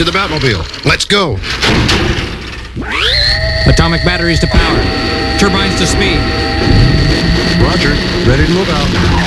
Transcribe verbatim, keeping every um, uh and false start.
to the Batmobile. Let's go. Atomic batteries to power. Turbines to speed. Roger. Ready to move out.